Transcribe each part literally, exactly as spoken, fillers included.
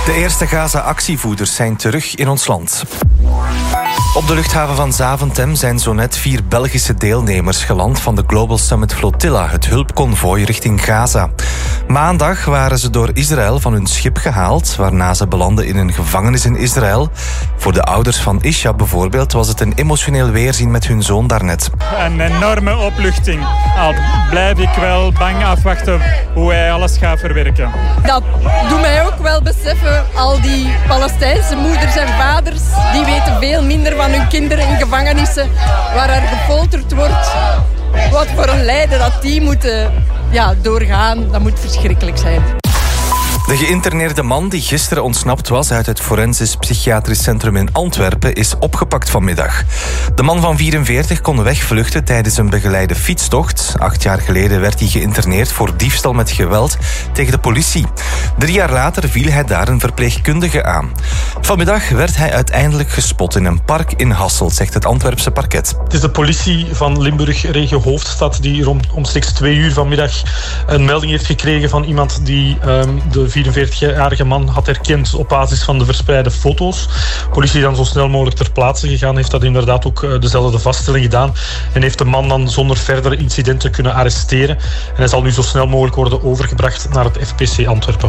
De eerste Gaza-actievoerders zijn terug in ons land. Op de luchthaven van Zaventem zijn zo net vier Belgische deelnemers geland van de Global Summit Flotilla, het hulpconvooi richting Gaza. Maandag waren ze door Israël van hun schip gehaald, waarna ze belanden in een gevangenis in Israël. Voor de ouders van Isha bijvoorbeeld was het een emotioneel weerzien met hun zoon daarnet. Een enorme opluchting. Al blijf ik wel bang afwachten hoe hij alles gaat verwerken. Dat doet mij ook wel beseffen, al die Palestijnse moeders en vaders, die weten veel minder van hun kinderen in gevangenissen, waar er gefolterd wordt. Wat voor een lijden dat die moeten ja, doorgaan, dat moet verschrikkelijk zijn. De geïnterneerde man die gisteren ontsnapt was uit het Forensisch Psychiatrisch Centrum in Antwerpen is opgepakt vanmiddag. De man van vierenveertig kon wegvluchten tijdens een begeleide fietstocht. Acht jaar geleden werd hij geïnterneerd voor diefstal met geweld tegen de politie. Drie jaar later viel hij daar een verpleegkundige aan. Vanmiddag werd hij uiteindelijk gespot in een park in Hasselt, zegt het Antwerpse parket. Het is de politie van Limburg, regio Hoofdstad, die rond omstreeks twee uur vanmiddag een melding heeft gekregen van iemand die um, de vierenveertigjarige man had herkend op basis van de verspreide foto's. De politie is dan zo snel mogelijk ter plaatse gegaan, heeft dat inderdaad ook dezelfde vaststelling gedaan en heeft de man dan zonder verdere incidenten kunnen arresteren. En hij zal nu zo snel mogelijk worden overgebracht naar het F P C Antwerpen.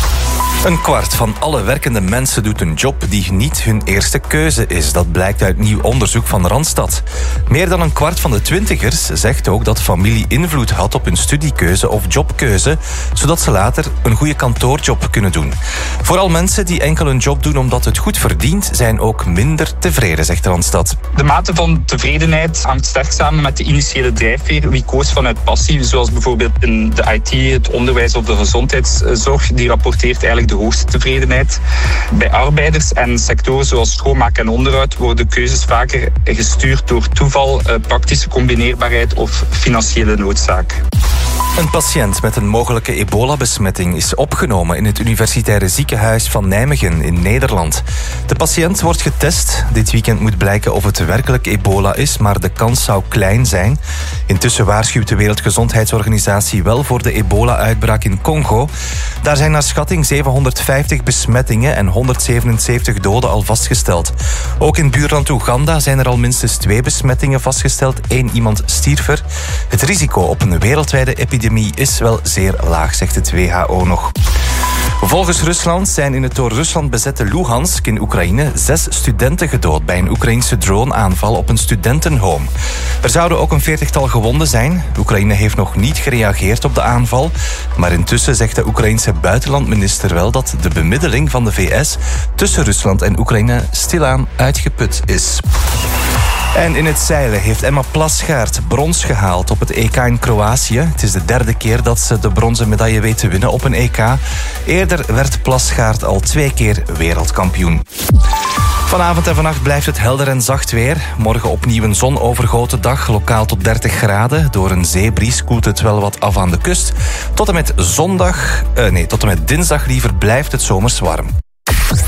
Een kwart van alle werkende mensen doet een job die niet hun eerste keuze is. Dat blijkt uit nieuw onderzoek van Randstad. Meer dan een kwart van de twintigers zegt ook dat familie invloed had op hun studiekeuze of jobkeuze, zodat ze later een goede kantoorjob kunnen doen. Vooral mensen die enkel een job doen omdat het goed verdient, zijn ook minder tevreden, zegt Randstad. De mate van tevredenheid hangt sterk samen met de initiële drijfveer. Wie koos vanuit passie, zoals bijvoorbeeld in de I T, het onderwijs of de gezondheidszorg, die rapporteert eigenlijk de hoogste tevredenheid. Bij arbeiders en sectoren zoals schoonmaak en onderhoud worden keuzes vaker gestuurd door toeval, praktische combineerbaarheid of financiële noodzaak. Een patiënt met een mogelijke ebola-besmetting is opgenomen in het Universitaire Ziekenhuis van Nijmegen in Nederland. De patiënt wordt getest. Dit weekend moet blijken of het werkelijk ebola is, maar de kans zou klein zijn. Intussen waarschuwt de Wereldgezondheidsorganisatie wel voor de ebola-uitbraak in Congo. Daar zijn naar schatting zevenhonderdvijftig besmettingen en honderdzevenenzeventig doden al vastgesteld. Ook in buurland Oeganda zijn er al minstens twee besmettingen vastgesteld. Eén iemand stierf er. Het risico op een wereldwijde epidemie is wel zeer laag, zegt het W H O nog. Volgens Rusland zijn in het door Rusland bezette Luhansk in Oekraïne zes studenten gedood bij een Oekraïnse droneaanval op een studentenhome. Er zouden ook een veertigtal gewonden zijn. Oekraïne heeft nog niet gereageerd op de aanval, maar intussen zegt de Oekraïense buitenlandminister wel dat de bemiddeling van de V S tussen Rusland en Oekraïne stilaan uitgeput is. En in het zeilen heeft Emma Plasgaard brons gehaald op het E K in Kroatië. Het is de derde keer dat ze de bronzen medaille weet te winnen op een E K. Eerder werd Plasgaard al twee keer wereldkampioen. Vanavond en vannacht blijft het helder en zacht weer. Morgen opnieuw een zonovergoten dag, lokaal tot dertig graden. Door een zeebries koelt het wel wat af aan de kust. Tot en met zondag, uh, nee, tot en met dinsdag liever blijft het zomers warm.